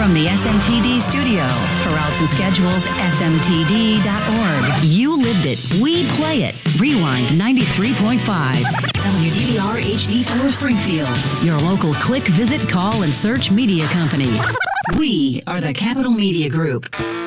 From the SMTD studio, for routes and schedules, smtd.org. You lived it. We play it. Rewind 93.5. WDDR HD4 Springfield. Your local click, visit, call, and search media company. We are the Capital Media Group.